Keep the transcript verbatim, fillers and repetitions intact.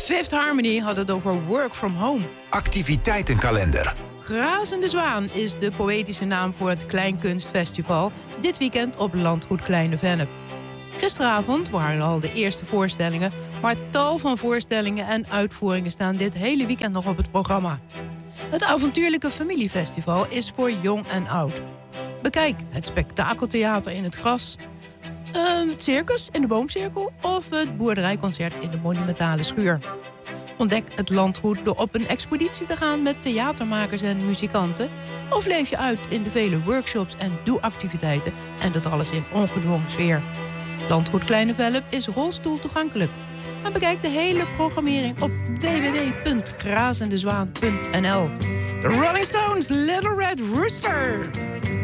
Fifth Harmony had het over work from home. Activiteitenkalender. Grazende Zwaan is de poëtische naam voor het Kleinkunstfestival. Dit weekend op Landgoed Kleine Vennep. Gisteravond waren al de eerste voorstellingen, maar tal van voorstellingen en uitvoeringen staan dit hele weekend nog op het programma. Het avontuurlijke familiefestival is voor jong en oud. Bekijk het spektakeltheater in het gras, uh, het circus in de boomcirkel of het boerderijconcert in de monumentale schuur. Ontdek het landgoed door op een expeditie te gaan met theatermakers en muzikanten. Of leef je uit in de vele workshops en doe-activiteiten en dat alles in ongedwongen sfeer. Landgoed Kleine Vennep is rolstoel toegankelijk. Maar bekijk de hele programmering op w w w punt grazendezwaan punt n l. The Rolling Stones, Little Red Rooster.